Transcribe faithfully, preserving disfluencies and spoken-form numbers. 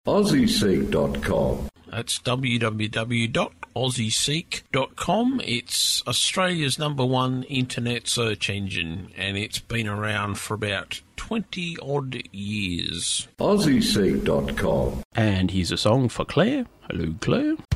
aussie seek dot com. That's w w w dot aussie seek dot com. It's Australia's number one internet search engine, and it's been around for about twenty-odd years. aussie seek dot com. And here's a song for Claire. Hello, Claire.